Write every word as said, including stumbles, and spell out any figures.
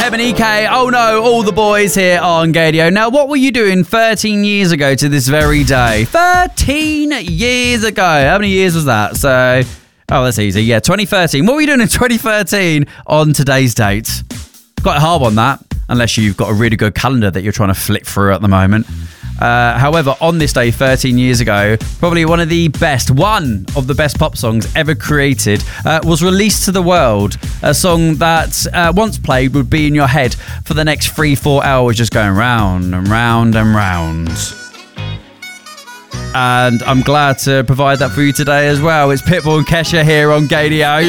M and E K, oh no, all the boys here on Gadio. Now, what were you doing thirteen years ago to this very day? thirteen years ago. How many years was that? So, oh, that's easy. Yeah, twenty thirteen. What were you doing in twenty thirteen on today's date? Quite hard on that, unless you've got a really good calendar that you're trying to flick through at the moment. Uh, however, on this day, thirteen years ago, probably one of the best, one of the best pop songs ever created uh, was released to the world. A song that, uh, once played, would be in your head for the next three, four hours, just going round and round and round. And I'm glad to provide that for you today as well. It's Pitbull and Kesha here on Gadio.